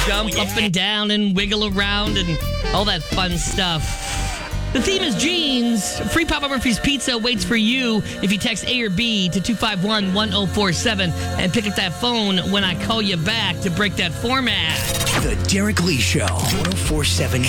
Jump up and down and wiggle around and all that fun stuff. The theme is jeans. Free Papa Murphy's Pizza waits for you if you text A or B to 251-1047 and pick up that phone when I call you back to break that format. The Derek Lee Show, 1047